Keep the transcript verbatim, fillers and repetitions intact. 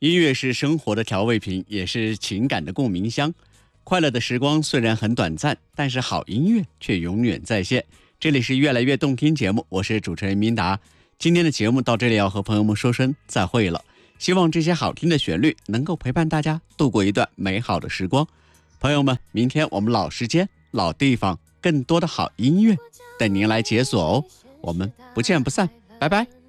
音乐是生活的调味品，也是情感的共鸣箱。快乐的时光虽然很短暂，但是好音乐却永远在线。这里是越来越动听节目，我是主持人明达。今天的节目到这里要和朋友们说声再会了，希望这些好听的旋律能够陪伴大家度过一段美好的时光。朋友们，明天我们老时间老地方更多的好音乐等您来解锁哦，我们不见不散，拜拜。